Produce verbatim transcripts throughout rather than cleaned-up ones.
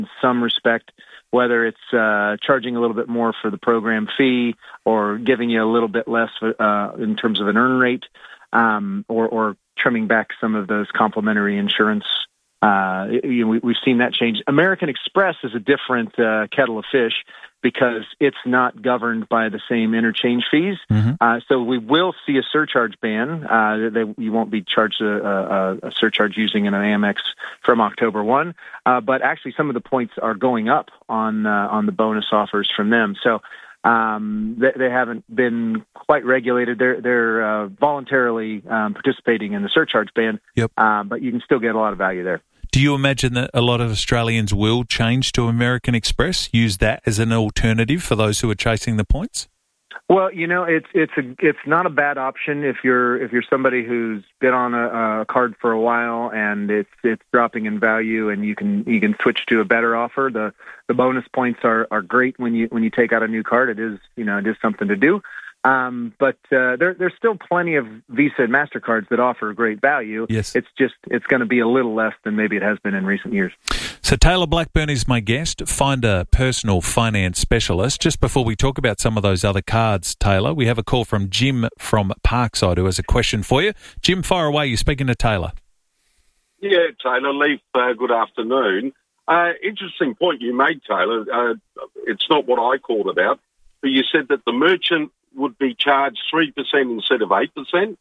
some respect, whether it's uh, charging a little bit more for the program fee or giving you a little bit less uh, in terms of an earn rate, um, or, or trimming back some of those complimentary insurance. Uh, you know, we, we've seen that change. American Express is a different uh, kettle of fish because it's not governed by the same interchange fees. Mm-hmm. Uh, so we will see a surcharge ban. Uh, they, you won't be charged a, a, a surcharge using an Amex from October first. Uh, but actually, some of the points are going up on uh, on the bonus offers from them. So um, they, they haven't been quite regulated. They're they're uh, voluntarily um, participating in the surcharge ban. Yep. Uh, but you can still get a lot of value there. Do you imagine that a lot of Australians will change to American Express, use that as an alternative for those who are chasing the points? Well, you know, it's it's a it's not a bad option if you're if you're somebody who's been on a, a card for a while and it's it's dropping in value and you can you can switch to a better offer. The the bonus points are, are great when you when you take out a new card. It is you know it is something to do. Um, but uh, there, there's still plenty of Visa and MasterCards that offer great value. Yes. It's just it's going to be a little less than maybe it has been in recent years. So Taylor Blackburn is my guest. Find a personal finance specialist. Just before we talk about some of those other cards, Taylor, we have a call from Jim from Parkside who has a question for you. Jim, fire away. You're speaking to Taylor. Yeah, Taylor, Leaf, uh, good afternoon. Uh, interesting point you made, Taylor. Uh, it's not what I called about, but you said that the merchant would be charged three percent instead of eight percent?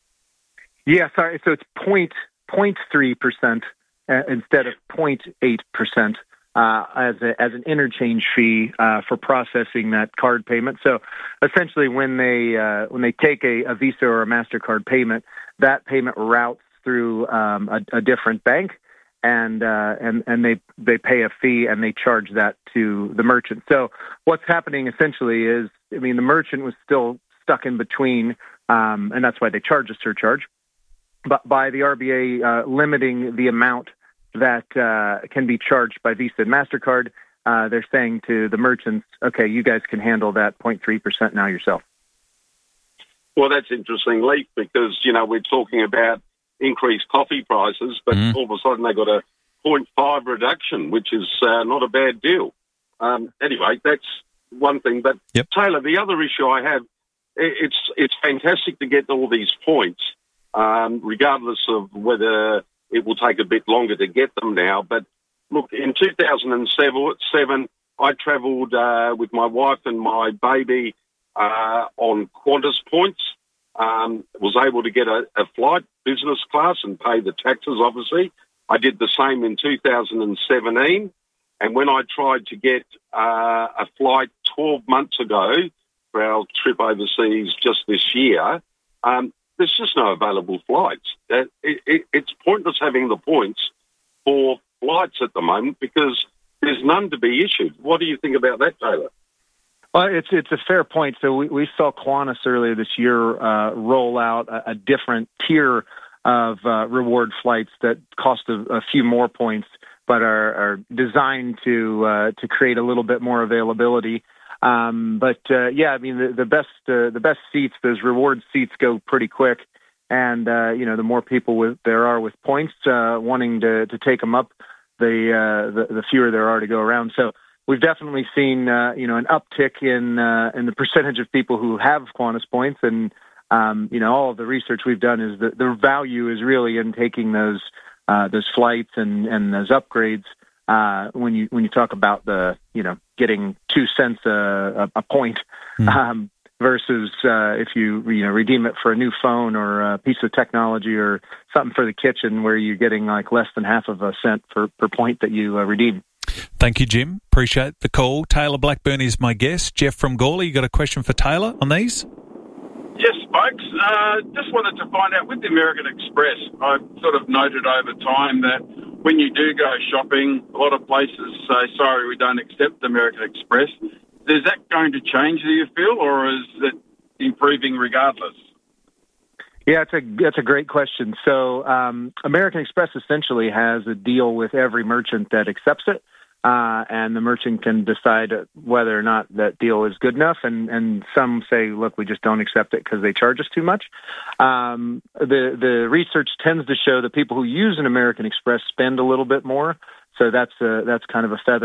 Yeah, sorry. So it's point, point three percent uh, instead of zero point eight percent uh, as, a, as an interchange fee uh, for processing that card payment. So essentially when they uh, when they take a, a Visa or a MasterCard payment, that payment routes through um, a, a different bank, and uh, and and they they pay a fee and they charge that to the merchant. So what's happening essentially is, I mean, the merchant was still stuck in between, um, and that's why they charge a surcharge. But by the R B A uh, limiting the amount that uh, can be charged by Visa and MasterCard, uh, they're saying to the merchants, okay, you guys can handle that zero point three percent now yourself. Well, that's interesting, Leaf, because, you know, we're talking about increased coffee prices, but mm. all of a sudden they got a zero point five reduction, which is uh, not a bad deal. Um, anyway, that's one thing. But yep. Taylor, the other issue I have, it's it's fantastic to get all these points, um, regardless of whether it will take a bit longer to get them now. But look, in two thousand seven, I travelled uh, with my wife and my baby uh, on Qantas points. Um, was able to get a, a flight, business class, and pay the taxes, obviously. I did the same in two thousand seventeen. And when I tried to get uh, a flight twelve months ago for our trip overseas just this year, um, there's just no available flights. It, it, it's pointless having the points for flights at the moment because there's none to be issued. What do you think about that, Taylor? Well, it's it's a fair point. So we, we saw Qantas earlier this year uh, roll out a, a different tier of uh, reward flights that cost a, a few more points, but are, are designed to uh, to create a little bit more availability. Um, but uh, yeah, I mean the, the best uh, the best seats, those reward seats, go pretty quick, and uh, you know the more people with there are with points uh, wanting to, to take them up, the, uh, the the fewer there are to go around. So we've definitely seen uh, you know an uptick in uh, in the percentage of people who have Qantas points, and um, you know all of the research we've done is that the value is really in taking those. Uh, those flights and, and those upgrades. Uh, when you when you talk about the you know getting two cents a, a, a point mm. um, versus uh, if you you know redeem it for a new phone or a piece of technology or something for the kitchen where you're getting like less than half of a cent per, per point that you uh, redeem. Thank you, Jim. Appreciate the call. Taylor Blackburn is my guest. Jeff from Gawley, you got a question for Taylor on these? Yes, folks. Uh, just wanted to find out with the American Express, I've sort of noted over time that when you do go shopping, a lot of places say, sorry, we don't accept the American Express. Is that going to change, do you feel, or is it improving regardless? Yeah, it's a that's a great question. So um, American Express essentially has a deal with every merchant that accepts it. Uh, and the merchant can decide whether or not that deal is good enough. And, and some say, look, we just don't accept it because they charge us too much. Um, the, the research tends to show that people who use an American Express spend a little bit more. So that's a, that's kind of a feather